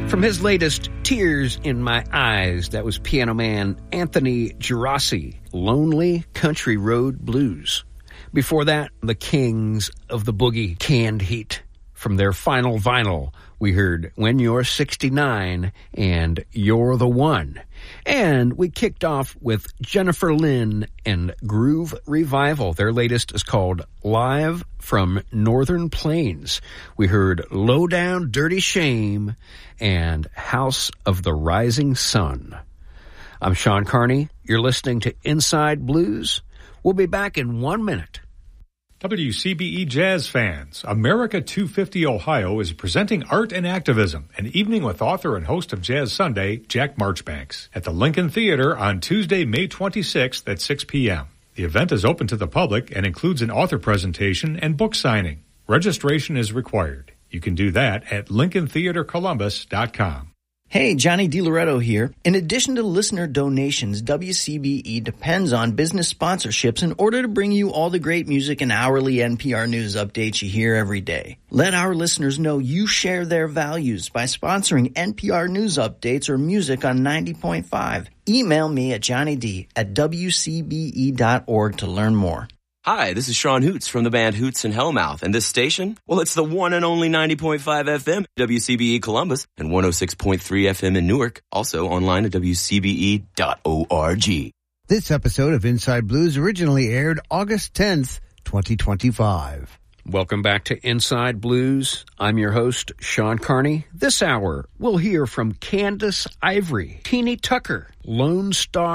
From his latest Tears in My Eyes, that was piano man Anthony Girassi, Lonely Country Road Blues. Before that, the Kings of the Boogie, Canned Heat. From their final vinyl, we heard When You're 69 and You're the One. And we kicked off with Jennifer Lynn and Groove Revival. Their latest is called Live from Northern Plains. We heard Low Down Dirty Shame and House of the Rising Sun. I'm Sean Carney. You're listening to Inside Blues. We'll be back in 1 minute. WCBE Jazz fans, America 250 Ohio is presenting Art and Activism, an evening with author and host of Jazz Sunday, Jack Marchbanks, at the Lincoln Theater on Tuesday, May 26th at 6 p.m. The event is open to the public and includes an author presentation and book signing. Registration is required. You can do that at LincolnTheaterColumbus.com. Hey, Johnny DiLoretto here. In addition to listener donations, WCBE depends on business sponsorships in order to bring you all the great music and hourly NPR news updates you hear every day. Let our listeners know you share their values by sponsoring NPR news updates or music on 90.5. Email me at johnnyd@wcbe.org to learn more. Hi, this is Sean Hoots from the band Hoots and Hellmouth, and this station, well, it's the one and only 90.5 FM, WCBE Columbus, and 106.3 FM in Newark, also online at WCBE.org. This episode of Inside Blues originally aired August 10th, 2025. Welcome back to Inside Blues. I'm your host, Sean Carney. This hour, we'll hear from Candace Ivory, Teeny Tucker, Lone Star